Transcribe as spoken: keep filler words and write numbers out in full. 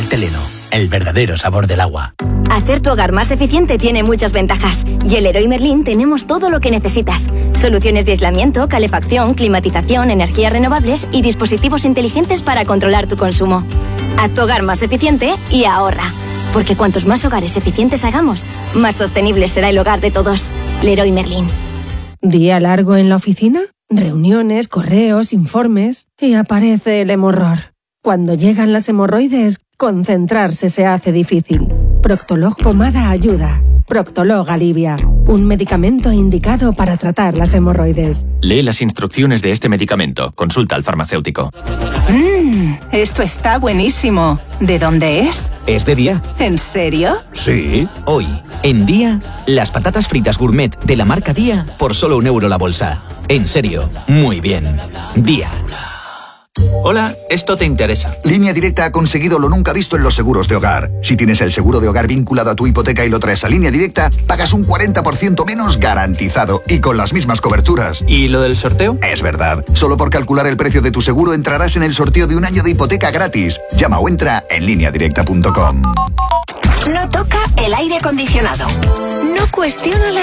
Teleno, el verdadero sabor del agua. Hacer tu hogar más eficiente tiene muchas ventajas. Y en Leroy Merlin tenemos todo lo que necesitas. Soluciones de aislamiento, calefacción, climatización, energías renovables y dispositivos inteligentes para controlar tu consumo. Haz tu hogar más eficiente y ahorra. Porque cuantos más hogares eficientes hagamos, más sostenible será el hogar de todos. Leroy Merlin. ¿Día largo en la oficina? Reuniones, correos, informes... y aparece el hemorror. Cuando llegan las hemorroides, concentrarse se hace difícil. Proctolog Pomada ayuda. Proctolog alivia. Un medicamento indicado para tratar las hemorroides. Lee las instrucciones de este medicamento. Consulta al farmacéutico. Mmm, esto está buenísimo. ¿De dónde es? Es de Día. ¿En serio? Sí. Hoy, en Día, las patatas fritas gourmet de la marca Día por solo un euro la bolsa. En serio, muy bien. Día. Hola, esto te interesa. Línea Directa ha conseguido lo nunca visto en los seguros de hogar. Si tienes el seguro de hogar vinculado a tu hipoteca y lo traes a Línea Directa, pagas un cuarenta por ciento menos garantizado y con las mismas coberturas. ¿Y lo del sorteo? Es verdad. Solo por calcular el precio de tu seguro entrarás en el sorteo de un año de hipoteca gratis. Llama o entra en línea directa punto com. No toca el aire acondicionado. No cuestiona la